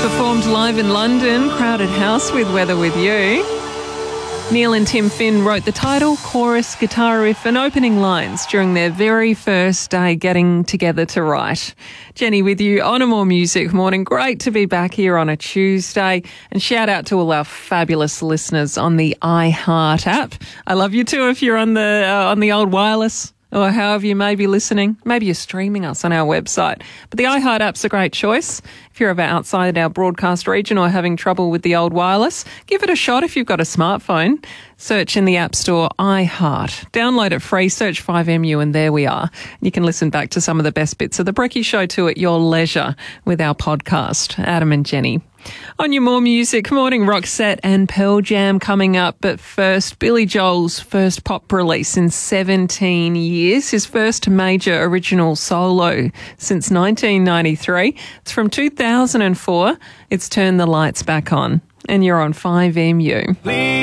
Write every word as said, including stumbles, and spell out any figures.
performed live in London, Crowded House with Weather With You. Neil and Tim Finn wrote the title, chorus, guitar riff and opening lines during their very first day getting together to write. Jenny with you on a More Music morning. Great to be back here on a Tuesday. And shout out to all our fabulous listeners on the iHeart app. I love you too if you're on the uh, on the old wireless, or however you may be listening. Maybe you're streaming us on our website. But the iHeart app's a great choice. If you're ever outside our broadcast region or having trouble with the old wireless, give it a shot if you've got a smartphone. Search in the App Store iHeart. Download it free, search five M U, and there we are. You can listen back to some of the best bits of the Brekkie Show too at your leisure with our podcast, Adam and Jenny. On your More Music morning, Roxette and Pearl Jam coming up. But first, Billy Joel's first pop release in seventeen years. His first major original solo since nineteen ninety-three. It's from two thousand four. It's Turn the Lights Back On. And you're on five M U.